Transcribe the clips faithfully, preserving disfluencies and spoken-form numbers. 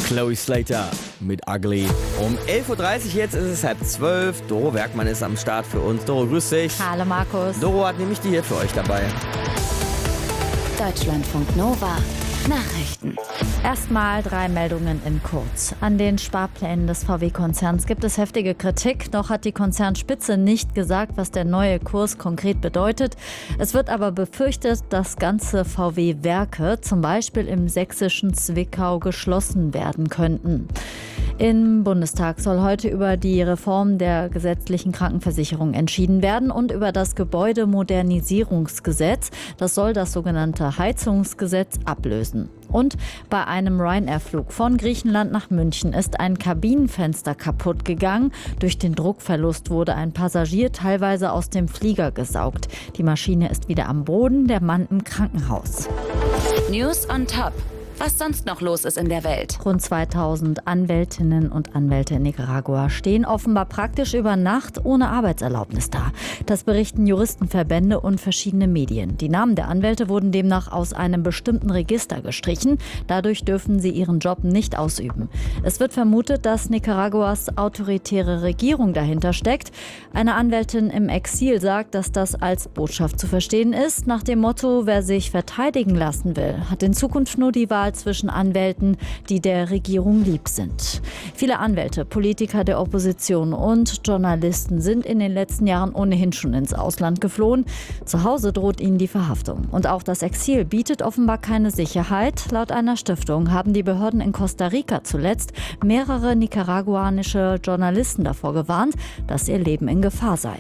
Chloe Slater mit Ugly. Um elf Uhr dreißig, jetzt ist es halb zwölf. Doro Werkmann ist am Start für uns. Doro, grüß dich. Hallo Markus. Doro hat nämlich die hier für euch dabei. Deutschlandfunk Nova. Nachrichten. Erstmal drei Meldungen in kurz. An den Sparplänen des V W-Konzerns gibt es heftige Kritik. Noch hat die Konzernspitze nicht gesagt, was der neue Kurs konkret bedeutet. Es wird aber befürchtet, dass ganze V W-Werke, zum Beispiel im sächsischen Zwickau, geschlossen werden könnten. Im Bundestag soll heute über die Reform der gesetzlichen Krankenversicherung entschieden werden und über das Gebäudemodernisierungsgesetz. Das soll das sogenannte Heizungsgesetz ablösen. Und bei einem Ryanair-Flug von Griechenland nach München ist ein Kabinenfenster kaputt gegangen. Durch den Druckverlust wurde ein Passagier teilweise aus dem Flieger gesaugt. Die Maschine ist wieder am Boden, der Mann im Krankenhaus. News on Top. Was sonst noch los ist in der Welt. Rund zweitausend Anwältinnen und Anwälte in Nicaragua stehen offenbar praktisch über Nacht ohne Arbeitserlaubnis da. Das berichten Juristenverbände und verschiedene Medien. Die Namen der Anwälte wurden demnach aus einem bestimmten Register gestrichen. Dadurch dürfen sie ihren Job nicht ausüben. Es wird vermutet, dass Nicaraguas autoritäre Regierung dahinter steckt. Eine Anwältin im Exil sagt, dass das als Botschaft zu verstehen ist, nach dem Motto, wer sich verteidigen lassen will, hat in Zukunft nur die Wahl zwischen Anwälten, die der Regierung lieb sind. Viele Anwälte, Politiker der Opposition und Journalisten sind in den letzten Jahren ohnehin schon ins Ausland geflohen. Zu Hause droht ihnen die Verhaftung. Und auch das Exil bietet offenbar keine Sicherheit. Laut einer Stiftung haben die Behörden in Costa Rica zuletzt mehrere nicaraguanische Journalisten davor gewarnt, dass ihr Leben in Gefahr sei.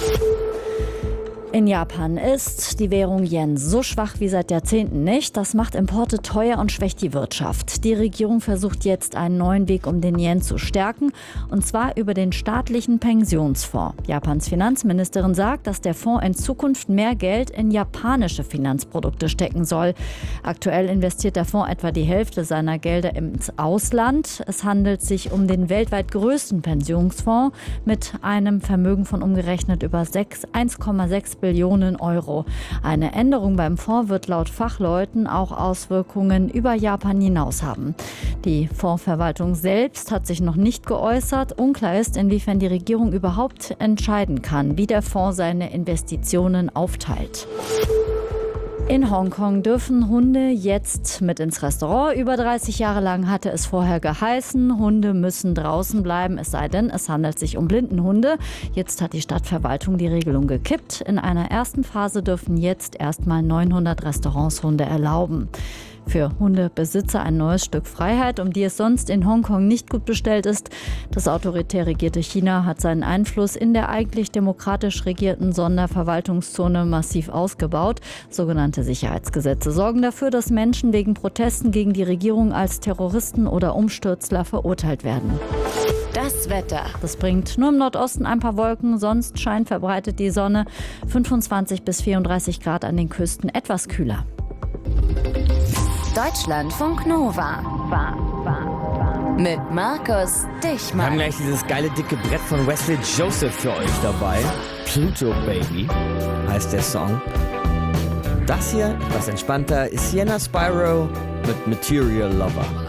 In Japan ist die Währung Yen so schwach wie seit Jahrzehnten nicht. Das macht Importe teuer und schwächt die Wirtschaft. Die Regierung versucht jetzt einen neuen Weg, um den Yen zu stärken, und zwar über den staatlichen Pensionsfonds. Japans Finanzministerin sagt, dass der Fonds in Zukunft mehr Geld in japanische Finanzprodukte stecken soll. Aktuell investiert der Fonds etwa die Hälfte seiner Gelder ins Ausland. Es handelt sich um den weltweit größten Pensionsfonds mit einem Vermögen von umgerechnet über eins Komma sechs Billionen Euro. Eine Änderung beim Fonds wird laut Fachleuten auch Auswirkungen über Japan hinaus haben. Die Fondsverwaltung selbst hat sich noch nicht geäußert. Unklar ist, inwiefern die Regierung überhaupt entscheiden kann, wie der Fonds seine Investitionen aufteilt. In Hongkong dürfen Hunde jetzt mit ins Restaurant. Über dreißig Jahre lang hatte es vorher geheißen, Hunde müssen draußen bleiben, es sei denn, es handelt sich um Blindenhunde. Jetzt hat die Stadtverwaltung die Regelung gekippt. In einer ersten Phase dürfen jetzt erstmal neunhundert Restaurants Hunde erlauben. Für Hundebesitzer ein neues Stück Freiheit, um die es sonst in Hongkong nicht gut bestellt ist. Das autoritär regierte China hat seinen Einfluss in der eigentlich demokratisch regierten Sonderverwaltungszone massiv ausgebaut. Sogenannte Sicherheitsgesetze sorgen dafür, dass Menschen wegen Protesten gegen die Regierung als Terroristen oder Umstürzler verurteilt werden. Das Wetter. Das bringt nur im Nordosten ein paar Wolken, sonst scheint verbreitet die Sonne. fünfundzwanzig bis vierunddreißig Grad an den Küsten, etwas kühler. Deutschlandfunk Nova. War, war, war. Mit Markus Wir Dichmann. haben gleich dieses geile dicke Brett von Wesley Joseph für euch dabei. Pluto Baby heißt der Song. Das hier, etwas entspannter, ist Sienna Spyro mit Material Lover.